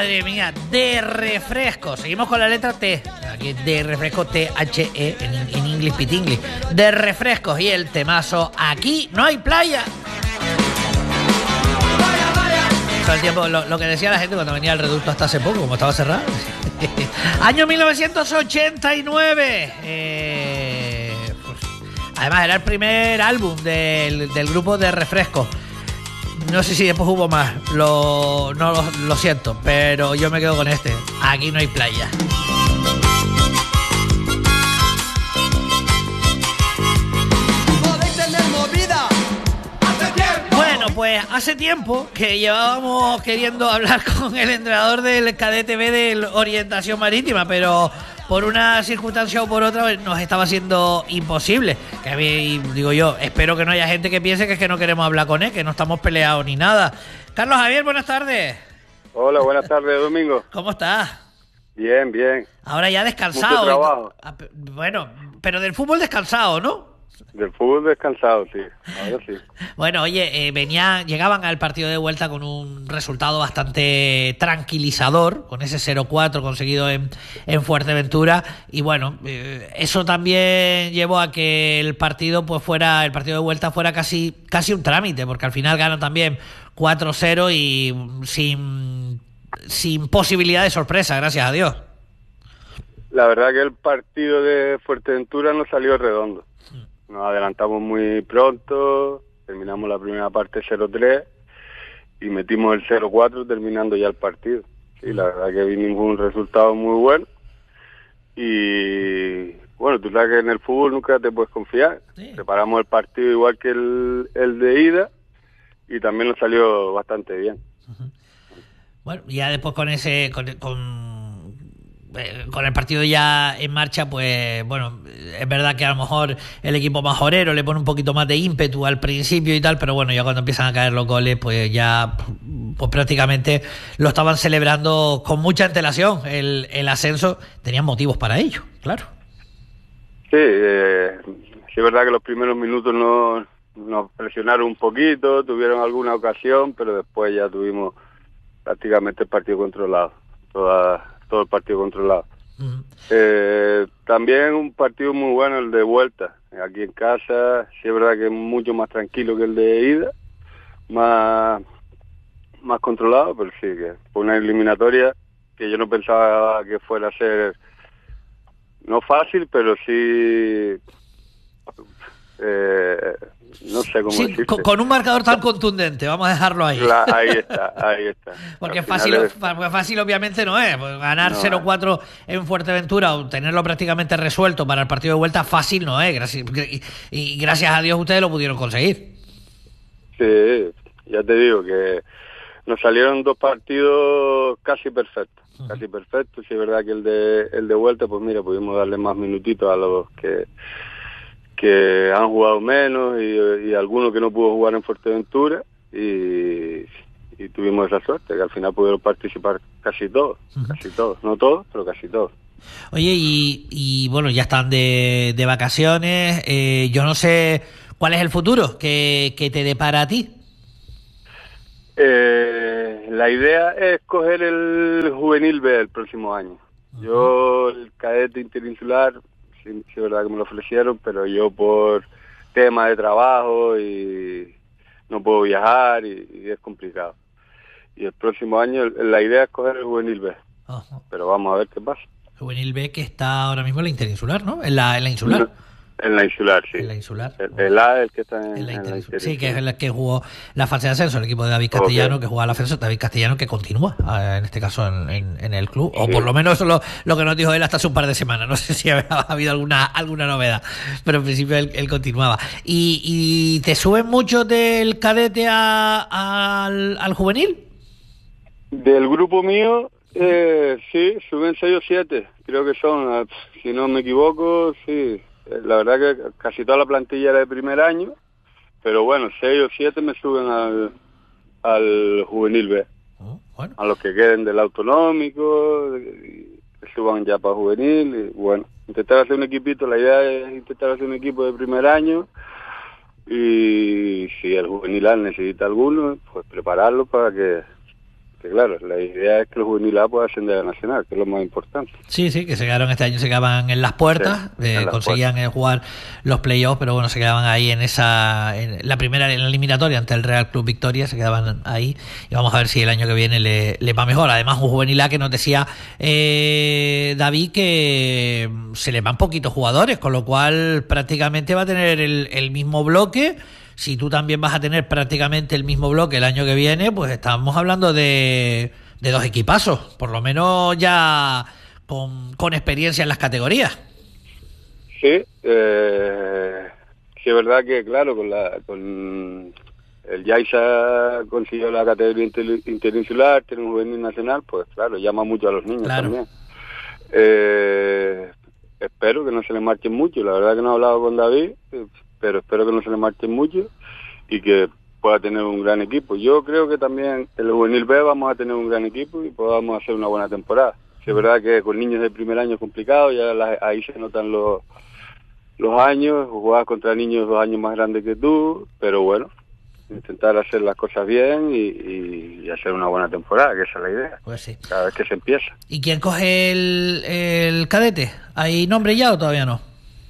Madre mía, de refresco. Seguimos con la letra T. Aquí de refresco, T-H-E, en inglés pitingli. De refrescos y el temazo. Aquí no hay playa. Todo el tiempo, lo que decía la gente cuando venía al reducto hasta hace poco, como estaba cerrado. Año 1989. Además, era el primer álbum del grupo de refrescos. No sé si después hubo más, lo siento, pero yo me quedo con este. Aquí no hay playa. Bueno, pues hace tiempo que llevábamos queriendo hablar con el entrenador del Cadete B de Orientación Marítima, pero por una circunstancia o por otra nos estaba siendo imposible. Que a mí, digo yo, espero que no haya gente que piense que es que no queremos hablar con él, que no estamos peleados ni nada. Carlos Javier, buenas tardes. Hola, buenas tardes, Domingo. ¿Cómo estás? Bien, bien. Ahora ya descansado. Mucho trabajo. Bueno, pero del fútbol descansado, ¿no? Del fútbol descansado, sí. Ahora sí. Bueno, oye, llegaban al partido de vuelta con un resultado bastante tranquilizador, con ese 0-4 conseguido en Fuerteventura, y bueno, eso también llevó a que el partido de vuelta fuera casi un trámite, porque al final ganan también 4-0 y sin posibilidad de sorpresa, gracias a Dios. La verdad que el partido de Fuerteventura nos salió redondo. Nos adelantamos muy pronto, terminamos la primera parte 0-3 y metimos el 0-4 terminando ya el partido. Sí, la verdad que vimos un resultado muy bueno y bueno, tú sabes que en el fútbol nunca te puedes confiar. Sí. Preparamos el partido igual que el de ida y también nos salió bastante bien. Uh-huh. Bueno, ya después con el partido ya en marcha, pues bueno, es verdad que a lo mejor el equipo majorero le pone un poquito más de ímpetu al principio y tal, pero bueno, ya cuando empiezan a caer los goles, pues ya pues prácticamente lo estaban celebrando con mucha antelación. El ascenso, tenían motivos para ello, claro. Sí, es verdad que los primeros minutos nos presionaron un poquito, tuvieron alguna ocasión, pero después ya tuvimos prácticamente el partido controlado, todo el partido controlado. Uh-huh. También un partido muy bueno el de vuelta, aquí en casa, sí es verdad que es mucho más tranquilo que el de ida, más controlado, pero sí, que fue una eliminatoria que yo no pensaba que fuera a ser, no fácil, pero sí... no sé cómo decirte. Con un marcador tan contundente, vamos a dejarlo ahí. Ahí está. Porque fácil obviamente no es. Ganar no, 0-4 en Fuerteventura o tenerlo prácticamente resuelto para el partido de vuelta fácil no es. Y gracias a Dios ustedes lo pudieron conseguir. Sí, ya te digo que nos salieron dos partidos casi perfectos. Uh-huh. Casi perfectos. Sí es verdad que el de vuelta, pues mira, pudimos darle más minutitos a los que han jugado menos y algunos que no pudo jugar en Fuerteventura y tuvimos esa suerte, que al final pudieron participar casi todos, no todos, pero casi todos. Oye, y bueno, ya están de vacaciones, yo no sé cuál es el futuro que te depara a ti. La idea es coger el Juvenil B el próximo año. Uh-huh. Yo, el cadete interinsular, sí, es verdad que me lo ofrecieron, pero yo por tema de trabajo y no puedo viajar y es complicado. Y el próximo año la idea es coger el Juvenil B. Uh-huh. Pero vamos a ver qué pasa. Juvenil B que está ahora mismo en la interinsular, ¿no? En la insular. En la insular, sí. En la insular. El A es el que está en la interinsular. Sí, que es el que jugó la fase de ascenso, el equipo de David Castellano, okay. Que jugaba el ascenso, David Castellano que continúa, en este caso en el club, o por lo menos eso lo que nos dijo él hasta hace un par de semanas. No sé si ha habido alguna novedad, pero en principio él continuaba. ¿Y te suben mucho del cadete al juvenil? Del grupo mío, sí, suben 6 o 7, creo que son, si no me equivoco, sí. La verdad que casi toda la plantilla era de primer año, pero bueno, 6 o 7 me suben al Juvenil B. Bueno. A los que queden del autonómico, que suban ya para Juvenil, y bueno, intentar hacer un equipito, la idea es intentar hacer un equipo de primer año, y si el Juvenil A necesita alguno, pues prepararlo para que porque claro, la idea es que el juvenil A pueda ascender a Nacional, que es lo más importante. Sí, que se quedaron este año, se quedaban en las puertas, conseguían jugar los playoffs, pero bueno, se quedaban ahí en la primera, en la eliminatoria ante el Real Club Victoria, se quedaban ahí, y vamos a ver si el año que viene le va mejor. Además, un juvenil A que nos decía David que se le van poquitos jugadores, con lo cual prácticamente va a tener el mismo bloque. Si tú también vas a tener prácticamente el mismo bloque el año que viene, pues estamos hablando de dos equipazos, por lo menos ya con experiencia en las categorías. Sí, sí es verdad que claro, con el Yaiza consiguió la categoría interinsular, tiene un juvenil nacional, pues claro, llama mucho a los niños también. Espero que no se le marchen mucho, la verdad que no he hablado con David, pero espero que no se le marchen mucho y que pueda tener un gran equipo. Yo creo que también en el juvenil B vamos a tener un gran equipo y podamos hacer una buena temporada. Sí, es verdad que con niños del primer año es complicado, ya ahí se notan los años, jugar contra niños 2 años más grandes que tú, pero bueno, intentar hacer las cosas bien y hacer una buena temporada, que esa es la idea. Pues sí. Cada vez que se empieza. ¿Y quién coge el cadete? ¿Hay nombre ya o todavía no?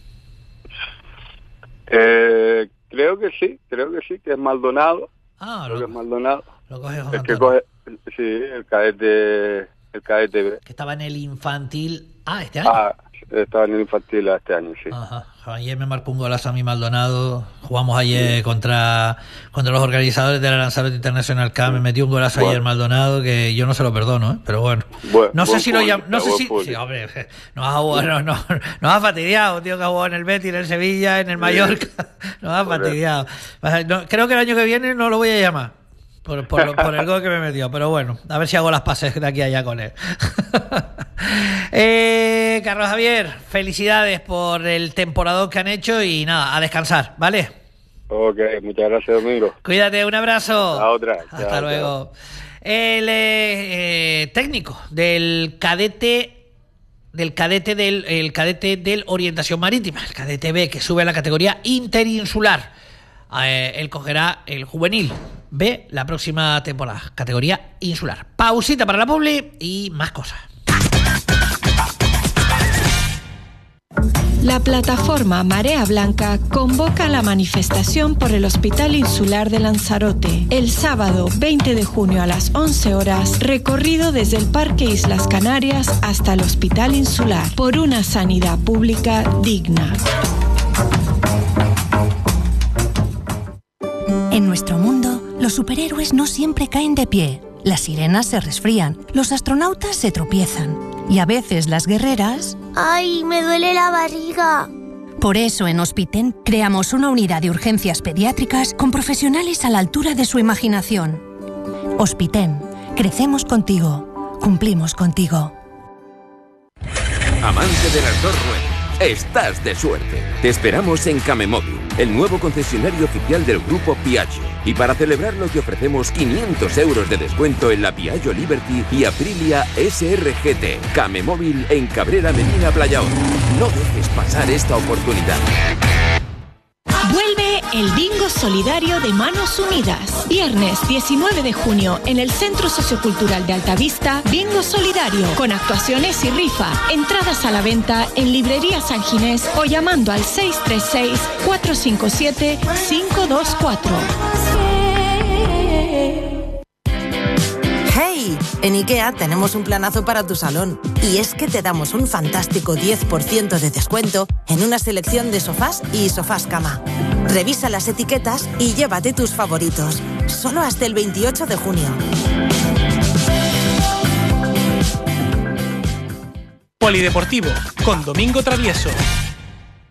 Creo que sí, que es Maldonado. Creo que es Maldonado. Lo coge José El Antonio. que coge, sí, el cadete B. Que estaba en el infantil. Este año. Estaba en el infantil este año, sí. Ajá. Ayer me marcó un golazo a mí Maldonado. Jugamos ayer contra los organizadores de la Lanzarote International Cup. Me metió un golazo ayer Maldonado que yo no se lo perdono, pero bueno. No sé si lo llamo. No sé si. Sí, hombre, nos ha fastidiado, tío, que ha jugado en el Betis, en el Sevilla, en el Mallorca. Nos ha fastidiado. Creo que el año que viene no lo voy a llamar. Por el gol que me metió, pero bueno, a ver si hago las pases de aquí a allá con él. Carlos Javier, felicidades por el temporadón que han hecho y nada, a descansar, ¿vale? Ok, muchas gracias, Domingo. Cuídate, un abrazo. A otra. Hasta luego. El técnico del cadete del Orientación Marítima, el cadete B, que sube a la categoría interinsular. Él cogerá el juvenil B la próxima temporada, categoría insular. Pausita para la publi y más cosas. La plataforma Marea Blanca convoca a la manifestación por el Hospital Insular de Lanzarote. El sábado 20 de junio a las 11 horas, recorrido desde el Parque Islas Canarias hasta el Hospital Insular, por una sanidad pública digna. En nuestro mundo, los superhéroes no siempre caen de pie. Las sirenas se resfrían, los astronautas se tropiezan y a veces las guerreras... ¡Ay, me duele la barriga! Por eso en Hospiten creamos una unidad de urgencias pediátricas con profesionales a la altura de su imaginación. Hospiten, crecemos contigo, cumplimos contigo. Amante de las dos ruedas, estás de suerte. Te esperamos en Camemóvil, el nuevo concesionario oficial del grupo Piaggio. Y para celebrarlo te ofrecemos 500 euros de descuento en la Piaggio Liberty y Aprilia SRGT. Camemóvil en Cabrera Medina Playao. No dejes pasar esta oportunidad. Vuelve el Bingo Solidario de Manos Unidas. Viernes 19 de junio en el Centro Sociocultural de Altavista, Bingo Solidario, con actuaciones y rifa. Entradas a la venta en Librería San Ginés o llamando al 636-457-524. ¡Hey! En IKEA tenemos un planazo para tu salón. Y es que te damos un fantástico 10% de descuento en una selección de sofás y sofás cama. Revisa las etiquetas y llévate tus favoritos. Solo hasta el 28 de junio. Polideportivo, con Domingo Travieso.